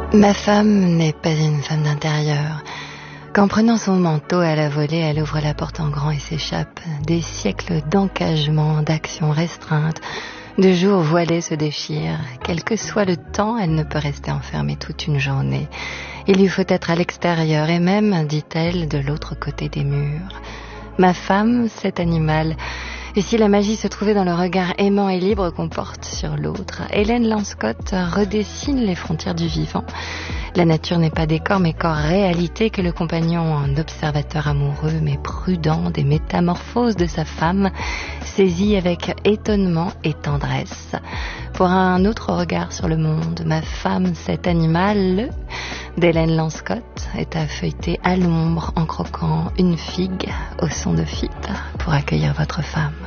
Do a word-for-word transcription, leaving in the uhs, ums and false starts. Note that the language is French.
Ma femme n'est pas une femme d'intérieur. Qu'en prenant son manteau à la volée, elle ouvre la porte en grand et s'échappe. Des siècles d'encagement, d'actions restreintes, de jours voilés se déchirent. Quel que soit le temps, elle ne peut rester enfermée toute une journée. Il lui faut être à l'extérieur et même, dit-elle, de l'autre côté des murs. Ma femme, cet animal. Et si la magie se trouvait dans le regard aimant et libre qu'on porte sur l'autre? Hélène Lanscott redessine les frontières du vivant. La nature n'est pas décor, mais corps réalité que le compagnon, en observateur amoureux mais prudent des métamorphoses de sa femme, saisit avec étonnement et tendresse. Pour un autre regard sur le monde, ma femme, cet animal d'Hélène Lanscott est à feuilleter à l'ombre en croquant une figue au son de fipe pour accueillir votre femme.